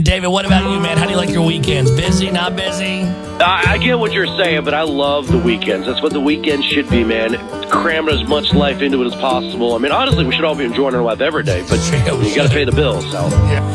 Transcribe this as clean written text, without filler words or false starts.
David, what about you, man? How do you like your weekends? Busy, not busy? I get what you're saying, but I love the weekends. That's what the weekend should be, man. Cramming as much life into it as possible. I mean, honestly, we should all be enjoying our life every day, but you got to pay the bills. So. Yeah.